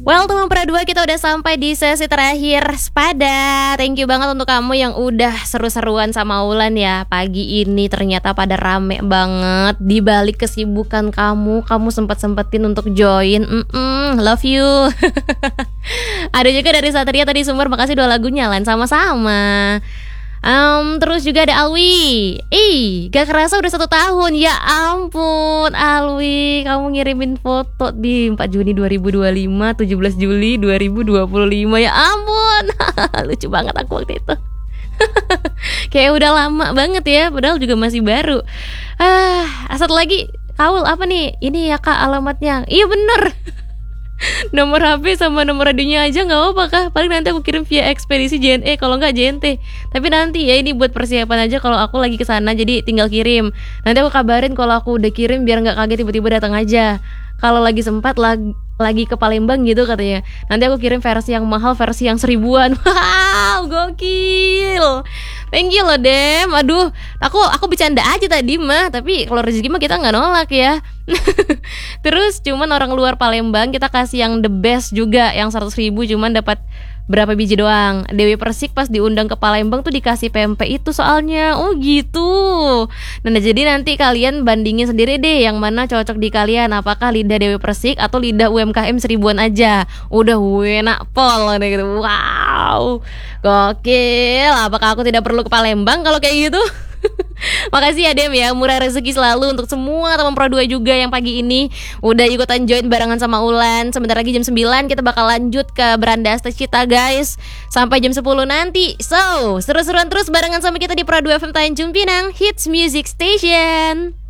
Well, teman Pra2 kita udah sampai di sesi terakhir Sepada. Thank you banget untuk kamu yang udah seru-seruan sama Wulan ya. Pagi ini ternyata pada rame banget. Di balik kesibukan kamu sempet-sempetin untuk join. Love you. Ada juga dari Satria tadi Sumber, makasih 2 lagunya Lan, sama-sama. Terus juga ada Alwi. Gak kerasa udah 1 tahun. Ya ampun Alwi, kamu ngirimin foto di 4 Juni 2025, 17 Juli 2025. Ya ampun. Lucu banget aku waktu itu. Kayak udah lama banget ya, padahal juga masih baru. Satu lagi, Kaul apa nih? Ini ya Kak alamatnya. Iya bener. Nomor HP sama nomor radionya aja gak apa-apa Kak. Paling nanti aku kirim via ekspedisi JNE, kalau gak JNT. Tapi nanti ya ini buat persiapan aja kalau aku lagi kesana, jadi tinggal kirim. Nanti aku kabarin kalau aku udah kirim biar gak kaget tiba-tiba datang aja. Kalau lagi sempat lagi ke Palembang gitu katanya. Nanti aku kirim versi yang mahal, versi yang 1000-an. Wow, gokil. Thank you loh Dem. Aduh, aku bercanda aja tadi mah. Tapi kalau rezeki mah kita gak nolak ya. Terus cuman orang luar Palembang kita kasih yang the best juga, yang 100.000 cuman dapat berapa biji doang. Dewi Persik pas diundang ke Palembang tuh dikasih pempek itu soalnya. Oh gitu. Nah jadi nanti kalian bandingin sendiri deh yang mana cocok di kalian. Apakah lidah Dewi Persik atau lidah UMKM 1000-an aja. Udah enak pol gitu. Wow, gokil. Apakah aku tidak perlu ke Palembang kalau kayak gitu? Makasih ya Dem ya, murah rezeki selalu untuk semua teman Pro2 juga yang pagi ini udah ikutan join barengan sama Ulan. Sebentar lagi jam 9 kita bakal lanjut ke Beranda Astacita guys, sampai jam 10 nanti. So, seru-seruan terus barengan sama kita di Pro2 FM Tanjung Pinang Hits Music Station.